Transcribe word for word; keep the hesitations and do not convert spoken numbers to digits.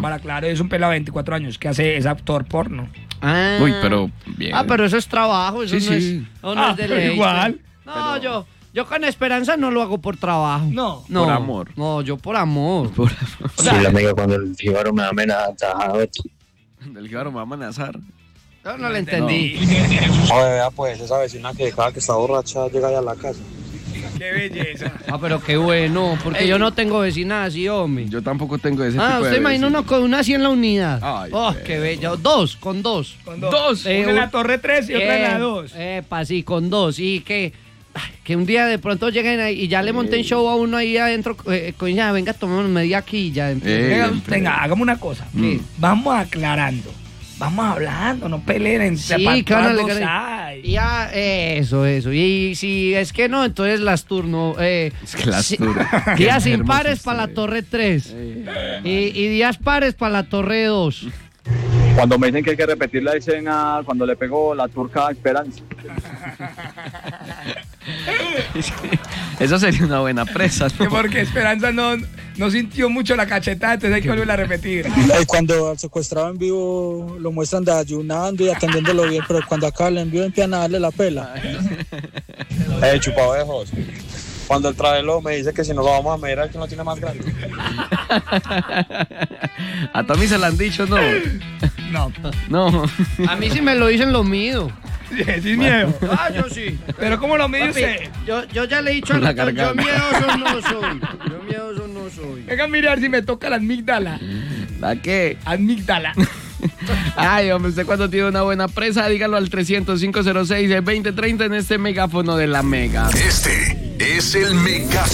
Para, claro, es un pelado de veinticuatro años que hace, es actor porno. Ah. Uy, pero bien. Ah, pero eso es trabajo, eso Sí, no, sí. Es, eso no Ah, es pero deleite. igual. No, yo, yo con Esperanza no lo hago por trabajo. No. No, Por amor. No, yo por amor. Por favor. O sea, Sí, amigo, cuando el jíbaro me amenaza, Del jíbaro me va a amenazar. Yo no le entendí. oye, vea pues, esa vecina que cada que está borracha llega ya a la casa. qué belleza. Ah, pero qué bueno, porque Ey. yo no tengo vecina así, hombre. Yo tampoco tengo ese Ah, tipo de usted imagina vecino. uno con una así en la unidad. Ay, oh, pero. qué bello. Dos, con dos. Con dos. Dos. Una Eh, en la un- torre tres y otra en la Eh, dos. Epa, sí, con dos. Y que, ay, que un día de pronto lleguen ahí y ya le monten show a uno ahí adentro. Eh, con ya, venga, tomemos media aquí y ya. Eh, Venga, siempre. venga, hagamos una cosa. Mm. Vamos aclarando. Vamos hablando, no peleen. Sí, claro, le le Y ya, eso, eso. Y si es que no, entonces las turno. Eh, Es que las sí, turno. días Qué impares hermoso para la usted. torre tres. Eh. Y, y días pares para la torre dos. Cuando me dicen que hay que repetir la escena cuando le pegó la turca a Esperanza. Eso sería una buena presa, Que ¿no? porque Esperanza no, no sintió mucho la cachetada, entonces hay que volver a repetir. Y cuando al secuestrado en vivo lo muestran desayunando y atendiéndolo bien, pero cuando acá le envío empiezan a darle la pela. Eh, chupavejos. Cuando el travelo me dice que si nos lo vamos a medir al que no tiene más grande. A Tommy se lo han dicho, ¿no? No, No. A mí sí me lo dicen lo mío. sin miedo. Ah, yo sí. Pero ¿cómo lo mide Papi, usted? yo, yo ya le he dicho a Con la yo, yo garganta. miedoso no soy. Yo miedoso no soy. Venga a mirar si me toca la amígdala. ¿La qué? Amígdala. Ay, hombre, usted cuando tiene una buena presa, dígalo al trescientos, cinco cero seis, veinte treinta en este megáfono de la Mega. Este es el megáfono.